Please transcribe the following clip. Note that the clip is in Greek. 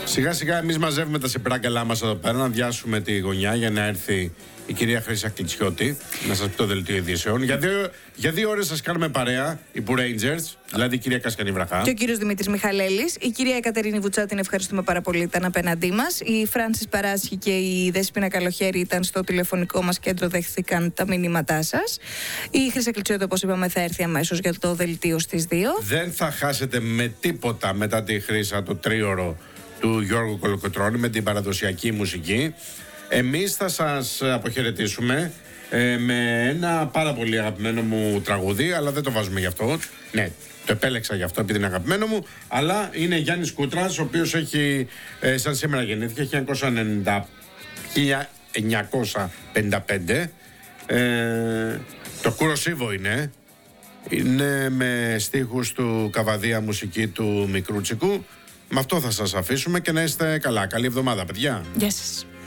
Σιγά σιγά εμείς μαζεύουμε τα σεπράγκαλά μας εδώ πέρα να διάσουμε τη γωνιά για να έρθει η κυρία Χρύσα Κλιτσιώτη να σας πει το δελτίο ειδήσεων. Για 2 ώρες σας κάνουμε παρέα, οι Που Rangers, δηλαδή η κυρία Κασκανή Βραχά. Και ο κύριος Δημήτρης Μιχαλέλης. Η κυρία Εκατερίνη Βουτσά, την ευχαριστούμε πάρα πολύ, ήταν απέναντί μας. Η Φράνσις Παράσχη και η Δέσποινα Καλοχέρη ήταν στο τηλεφωνικό μας κέντρο, δέχθηκαν τα μηνύματά σας. Η Χρύσα Κλιτσιώτη, όπως είπαμε, θα έρθει αμέσως για το δελτίο στις 2. Δεν θα χάσετε με τίποτα μετά τη Χρύσα το τρίωρο του Γιώργου Κολοκοτρώνη με την παραδοσιακή μουσική. Εμείς θα σας αποχαιρετήσουμε με ένα πάρα πολύ αγαπημένο μου τραγούδι, αλλά δεν το βάζουμε γι' αυτό. Ναι, το επέλεξα γι' αυτό επειδή είναι αγαπημένο μου, αλλά είναι Γιάννης Κούτρας, ο οποίος έχει, σαν σήμερα γεννήθηκε, 1955. Το Κουροσίβο είναι με στίχους του Καβαδία, μουσική του Μικρούτσικου. Με αυτό θα σας αφήσουμε και να είστε καλά. Καλή εβδομάδα, παιδιά. Γεια σας.